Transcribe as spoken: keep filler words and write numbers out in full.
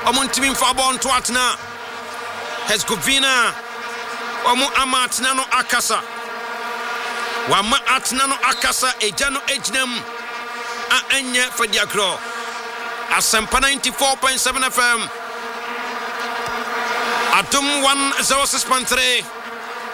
Omo ntimi mfa ball to atena. Herzegovina omo ama atena no akasa. Wama atena no akasa eja no ejinam a enye fadiakro. Asempa ninety-four point seven F M. Adum one oh six point three.